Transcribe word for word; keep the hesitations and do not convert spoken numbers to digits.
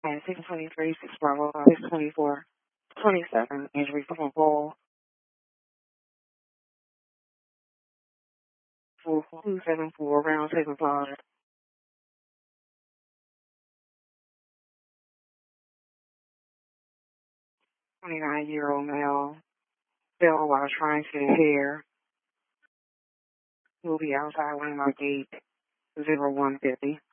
And six twenty-three, six Bravo, six twenty-four, twenty-seven, injury from ball, four two seven four, round table plot. twenty-nine-year-old male, fell while trying to get hair. He will be outside Landmark Gate, zero one fifty.